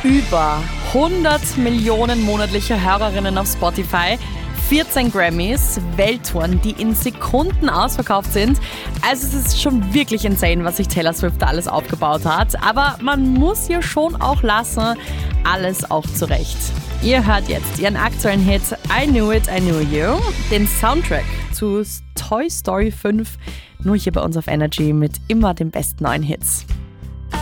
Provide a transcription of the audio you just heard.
Über 100 Millionen monatliche Hörerinnen auf Spotify, 14 Grammys, Welttouren, die in Sekunden ausverkauft sind. Also es ist schon wirklich insane, was sich Taylor Swift da alles aufgebaut hat. Aber man muss ihr schon auch lassen, alles auch zurecht. Ihr hört jetzt ihren aktuellen Hit I Knew It, I Knew You, den Soundtrack zu Toy Story 5, nur hier bei uns auf Energy mit immer den besten neuen Hits.